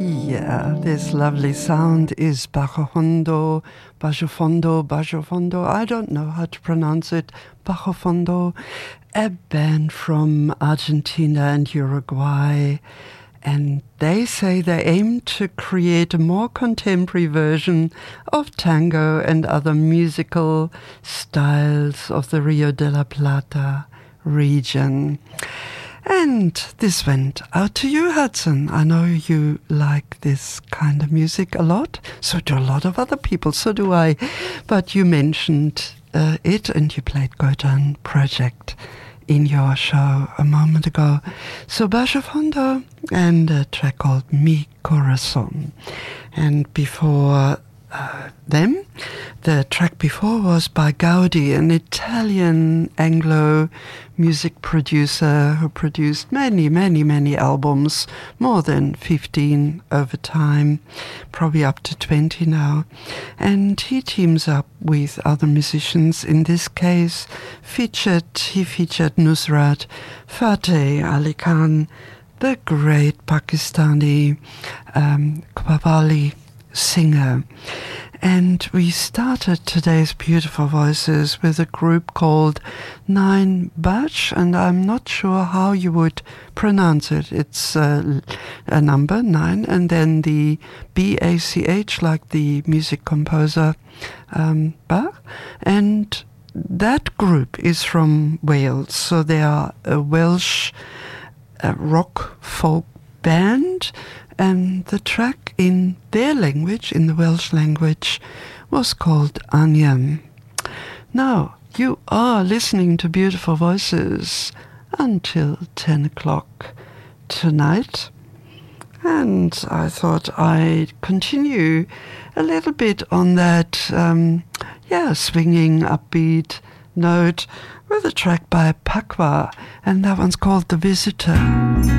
Yeah, this lovely sound is Bajofondo, Bajofondo, I don't know how to pronounce it, Bajofondo, a band from Argentina and Uruguay. And they say they aim to create a more contemporary version of tango and other musical styles of the Rio de la Plata region. And this went out to you, Hudson. I know you like this kind of music a lot. So do a lot of other people. So do I. But you mentioned it, and you played Gautan Project in your show a moment ago. So Bajofondo and a track called Mi Corazón. And before them, the track before was by Gaudi, an Italian Anglo music producer who produced many albums, more than 15 over time, probably up to 20 now. And he teams up with other musicians. In this case, he featured Nusrat Fateh Ali Khan, the great Pakistani Qawwali singer. And we started today's Beautiful Voices with a group called Nine Bach, and I'm not sure how you would pronounce it. It's a number, 9, and then the B-A-C-H, like the music composer Bach. And that group is from Wales, so they are a Welsh rock folk band. And the track in their language, in the Welsh language, was called Anyam. Now, you are listening to Beautiful Voices until 10 o'clock tonight. And I thought I'd continue a little bit on that, swinging, upbeat note with a track by Pakwa. And that one's called The Visitor.